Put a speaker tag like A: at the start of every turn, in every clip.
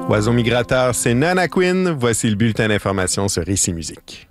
A: Oiseau migrateur, c'est Nana Quinn. Voici le bulletin d'information sur Ici Musique.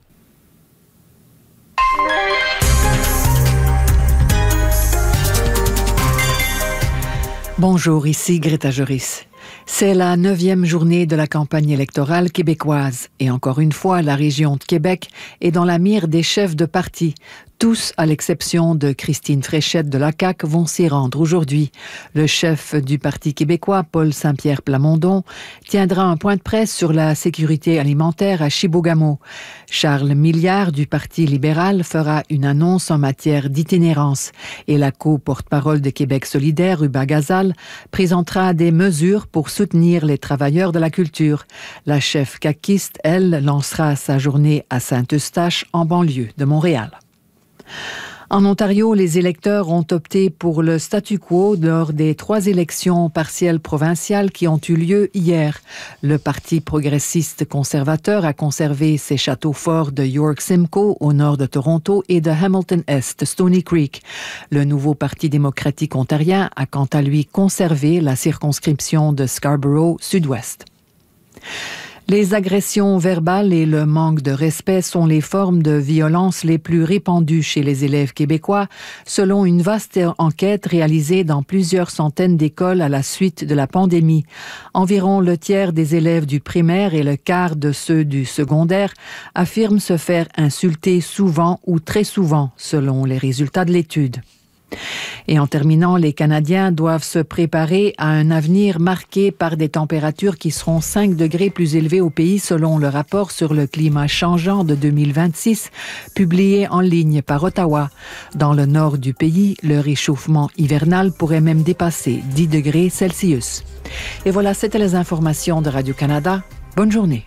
B: Bonjour, ici Greta Joris. C'est la 9e journée de la campagne électorale québécoise et encore une fois, la région de Québec est dans la mire des chefs de parti. Tous, à l'exception de Christine Fréchette de la CAQ, vont s'y rendre aujourd'hui. Le chef du Parti québécois, Paul Saint-Pierre Plamondon, tiendra un point de presse sur la sécurité alimentaire à Chibougamau. Charles Milliard du Parti libéral fera une annonce en matière d'itinérance. Et la co-porte-parole de Québec solidaire, Ruba Gazal, présentera des mesures pour soutenir les travailleurs de la culture. La chef caquiste, elle, lancera sa journée à Saint-Eustache, en banlieue de Montréal. En Ontario, les électeurs ont opté pour le statu quo lors des 3 élections partielles provinciales qui ont eu lieu hier. Le Parti progressiste conservateur a conservé ses châteaux forts de York-Simcoe au nord de Toronto et de Hamilton-Est, Stony Creek. Le nouveau Parti démocratique ontarien a quant à lui conservé la circonscription de Scarborough Sud-Ouest. Les agressions verbales et le manque de respect sont les formes de violence les plus répandues chez les élèves québécois, selon une vaste enquête réalisée dans plusieurs centaines d'écoles à la suite de la pandémie. Environ le tiers des élèves du primaire et le quart de ceux du secondaire affirment se faire insulter souvent ou très souvent, selon les résultats de l'étude. Et en terminant, les Canadiens doivent se préparer à un avenir marqué par des températures qui seront 5 degrés plus élevées au pays selon le rapport sur le climat changeant de 2026 publié en ligne par Ottawa. Dans le nord du pays, le réchauffement hivernal pourrait même dépasser 10 degrés Celsius. Et voilà, c'était les informations de Radio-Canada. Bonne journée.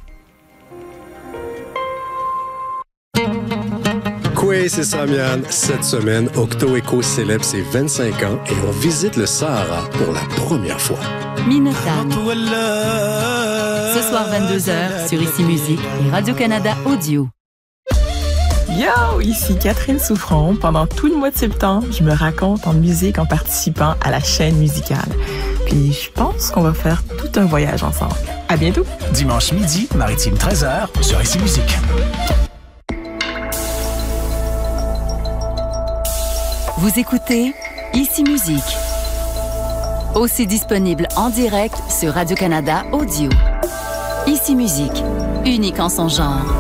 C: Oui, c'est Samian. Cette semaine, Octo-Eco célèbre ses 25 ans et on visite le Sahara pour la première fois.
D: Minotagne. Ce soir 22h sur Ici Musique et Radio-Canada Audio.
E: Yo, ici Catherine Souffron. Pendant tout le mois de septembre, je me raconte en musique en participant à la chaîne musicale. Puis je pense qu'on va faire tout un voyage ensemble. À bientôt.
F: Dimanche midi, Maritime 13h sur Ici Musique.
D: Vous écoutez Ici Musique. Aussi disponible en direct sur Radio-Canada Audio. Ici Musique, unique en son genre.